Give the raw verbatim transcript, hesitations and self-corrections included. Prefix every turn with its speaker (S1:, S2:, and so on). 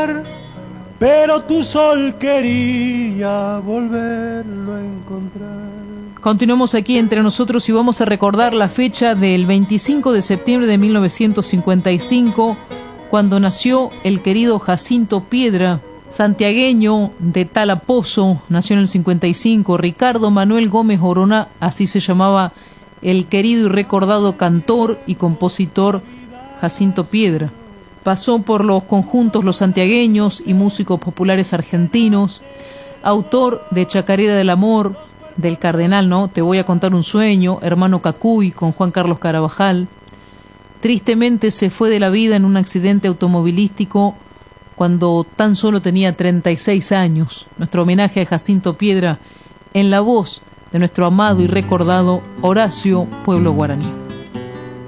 S1: mar, pero tu sol quería volverlo a encontrar.
S2: Continuamos aquí entre nosotros y vamos a recordar la fecha del veinticinco de septiembre de mil novecientos cincuenta y cinco, cuando nació el querido Jacinto Piedra, santiagueño de Talapozo. Nació en el cincuenta y cinco. Ricardo Manuel Gómez Orona, así se llamaba el querido y recordado cantor y compositor Jacinto Piedra. Pasó por los conjuntos Los Santiagueños y músicos populares argentinos. Autor de Chacarera del Amor, del Cardenal, ¿no? Te voy a contar un sueño, Hermano Cacuy, con Juan Carlos Carabajal. Tristemente se fue de la vida en un accidente automovilístico cuando tan solo tenía treinta y seis años. Nuestro homenaje a Jacinto Piedra en la voz de nuestro amado y recordado Horacio Pueblo Guaraní.